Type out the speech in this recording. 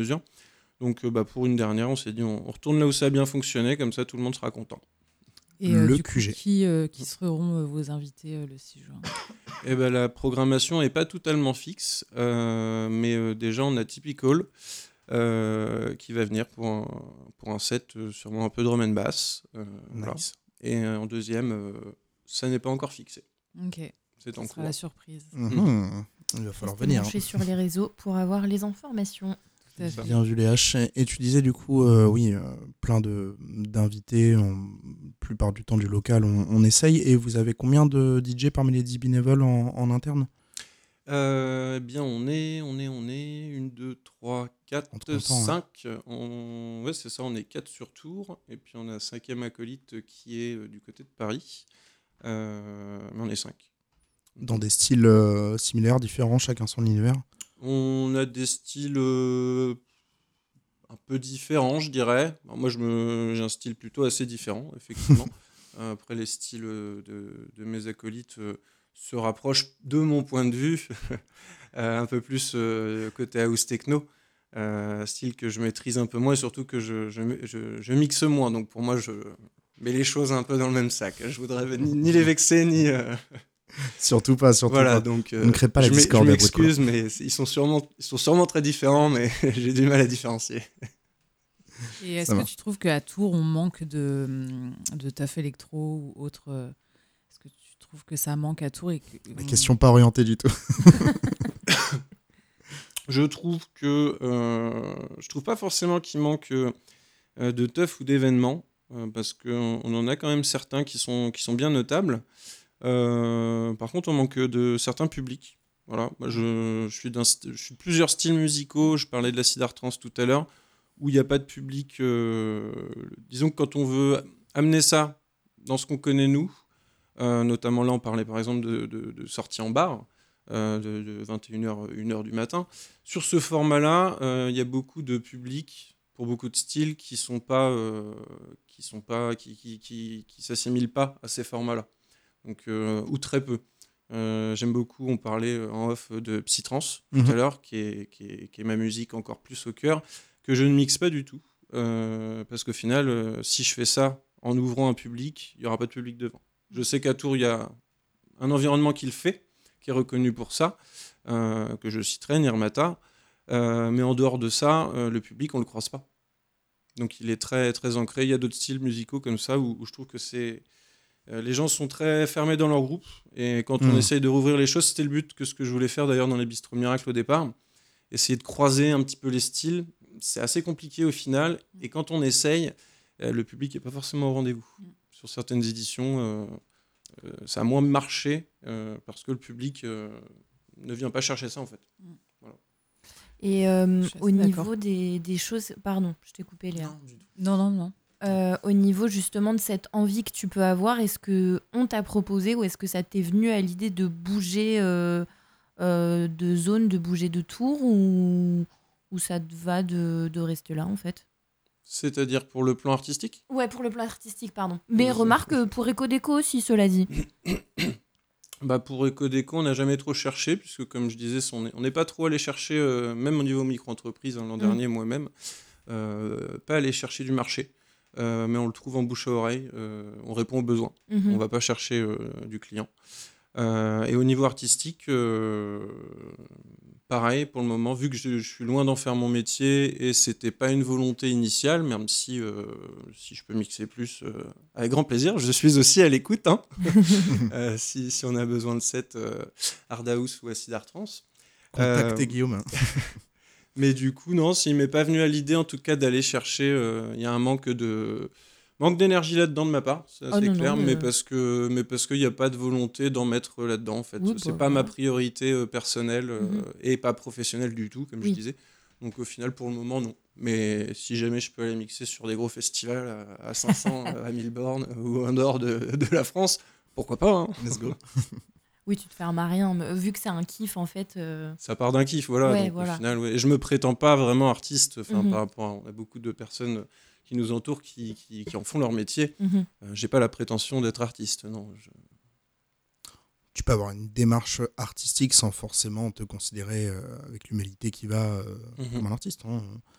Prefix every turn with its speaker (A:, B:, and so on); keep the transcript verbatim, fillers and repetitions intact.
A: mesure. Donc euh, bah, pour une dernière, on s'est dit on, on retourne là où ça a bien fonctionné, comme ça tout le monde sera content.
B: Et euh,
C: Le
B: du coup,
C: Q G.
B: qui, euh, qui seront euh, vos invités euh, le six juin?
A: Et ben la programmation n'est pas totalement fixe, euh, mais euh, déjà on a Typical euh, qui va venir pour un, pour un set euh, sûrement un peu drum and bass. Euh, voilà.
C: Nice.
A: Et euh, en deuxième, euh, ça n'est pas encore fixé.
B: Ok,
A: C'est
B: ce
A: en
B: sera
A: cours.
B: la surprise.
C: Mhm. Il va falloir
D: Restez
C: venir.
D: branchés sur les réseaux pour avoir les informations.
B: Tout à fait.
C: Bien vu les H. Et tu disais du coup, euh, oui, euh, plein de, d'invités, on, la plupart du temps du local, on, on essaye. Et vous avez combien de D J parmi les dix bénévoles en, en interne?
A: Euh, eh bien, on est, on est, on est, une, deux, trois,
C: En
A: quatre,
C: te comptant, ouais.
A: cinq. On... Ouais, c'est ça, on est quatre sur Tours. Et puis on a un cinquième acolyte qui est euh, du côté de Paris. Euh, mais on est cinq.
C: Dans des styles euh, similaires, différents, chacun son univers.
A: On a des styles euh, un peu différents, je dirais. Alors moi, je me... j'ai un style plutôt assez différent, effectivement. Euh, Après, les styles euh, de, de mes acolytes euh, se rapprochent, de mon point de vue, euh, un peu plus euh, côté house techno. Euh, style que je maîtrise un peu moins et surtout que je, je, je, je mixe moins. Donc pour moi, je mets les choses un peu dans le même sac. Je voudrais ni, ni les vexer, ni... euh,
C: Surtout pas, surtout
A: voilà,
C: pas.
A: donc euh,
C: On ne crée pas la
A: je m'ex-
C: discorde
A: je
C: à Bruxelles.
A: m'excuse, mais c- ils sont sûrement, ils sont sûrement très différents, mais j'ai du mal à différencier.
B: Et est-ce
C: Ça
B: que
C: va.
B: tu trouves qu'à Tours, on manque de, hum, de taf électro ou autre euh, Est-ce que tu trouves que ça manque à Tours et que,
C: La
B: on-
C: question pas orientée du tout.
A: Je trouve que euh, je trouve pas forcément qu'il manque euh, de teuf ou d'événements, euh, parce qu'on on en a quand même certains qui sont, qui sont bien notables. Euh, par contre, on manque de certains publics. Voilà, moi je, je suis d'un st- je suis de plusieurs styles musicaux. Je parlais de la Cidar Trance tout à l'heure, où il n'y a pas de public. euh, disons que quand on veut amener ça dans ce qu'on connaît nous, euh, notamment là, on parlait par exemple de, de, de sorties en bar, euh, de, de vingt et une heures, une heure du matin. Sur ce format-là, euh, il y a beaucoup de publics pour beaucoup de styles qui sont pas, euh, qui sont pas, qui, qui, qui, qui s'assimilent pas à ces formats-là. Donc, euh, ou très peu. Euh, j'aime beaucoup, on parlait euh, en off de Psytrance tout
C: Mhm.
A: à l'heure, qui est, qui, est, qui est ma musique encore plus au cœur, que je ne mixe pas du tout. Euh, parce qu'au final, euh, si je fais ça en ouvrant un public, il n'y aura pas de public devant. Je sais qu'à Tours, il y a un environnement qui le fait, qui est reconnu pour ça, euh, que je citerai, Nirmata. Euh, mais en dehors de ça, euh, le public, on ne le croise pas. Donc il est très, très ancré. Il y a d'autres styles musicaux comme ça où, où je trouve que c'est... euh, les gens sont très fermés dans leur groupe. Et quand on
C: Mm.
A: essaye de rouvrir les choses, c'était le but que ce que je voulais faire d'ailleurs dans les Bistrots Miracles au départ. Essayer de croiser un petit peu les styles. C'est assez compliqué au final. Et quand on essaye, euh, le public n'est pas forcément au rendez-vous.
B: Mm.
A: Sur certaines éditions, euh, euh, ça a moins marché euh, parce que le public euh, ne vient pas chercher ça en fait.
D: Et euh,
B: Je suis assez
D: au niveau
B: d'accord.
D: des, des choses... Pardon, je t'ai coupé, Léa.
A: du tout.
B: Non, non, non.
D: Euh, au niveau justement de cette envie que tu peux avoir, est-ce que on t'a proposé ou est-ce que ça t'est venu à l'idée de bouger euh, euh, de zone, de bouger de tour ou, ou ça te va de, de rester là en fait?
A: C'est-à-dire pour le plan artistique.
D: Ouais, pour le plan artistique, pardon. Mais
A: Je-
D: remarque euh, pour Ecodeco aussi, cela dit.
A: Bah pour Ecodeco, on n'a jamais trop cherché, puisque comme je disais, on n'est on n'est pas trop allé chercher, euh, même au niveau micro-entreprise, hein, l'an
D: Mm.
A: dernier, moi-même, euh, pas aller chercher du marché, euh, mais on le trouve en bouche à oreille, euh, on répond aux besoins,
D: Mhm.
A: on va pas chercher euh, du client. Euh, et au niveau artistique, euh, pareil, pour le moment, vu que je, je suis loin d'en faire mon métier, et c'était pas une volonté initiale, même si, euh, si je peux mixer plus, euh, avec grand plaisir, je suis aussi à l'écoute, hein. Euh, si, si on a besoin de set euh, Hard House ou Acid Art Trance.
C: Contactez
A: Euh,
C: Guillaume.
A: mais du coup, non, s'il m'est pas venu à l'idée, en tout cas, d'aller chercher, euh, il y a un manque de manque d'énergie là-dedans de ma part, c'est
D: Oh
A: assez
D: non, non,
A: clair,
D: mais,
A: mais
D: euh,
A: parce que mais parce qu'il n'y a pas de volonté d'en mettre là-dedans, en fait.
D: Oui,
A: C'est
D: bah,
A: pas ma
D: voilà.
A: priorité euh, personnelle euh,
D: Mhm.
A: et pas professionnelle du tout, comme je
D: Oui.
A: disais. Donc au final, pour le moment, non. Mais si jamais je peux aller mixer sur des gros festivals à, à cinq cents, à mille bornes ou en dehors de, de la France, pourquoi pas, hein.
C: Let's go.
D: Oui, tu te fermes à rien. mais vu que c'est un kiff en fait. euh,
A: Ça part d'un kiff, voilà.
D: Ouais,
A: donc
D: voilà.
A: au final, ouais. Et je me prétends pas vraiment artiste. Enfin,
D: Mhm.
A: par rapport, à, on a beaucoup de personnes qui nous entourent qui, qui, qui en font leur métier.
D: mhm.
A: Euh, j'ai pas la prétention d'être artiste, non. Je-
C: tu peux avoir une démarche artistique sans forcément te considérer euh, avec l'humilité qui va euh,
A: Mhm.
C: comme un artiste. Hein.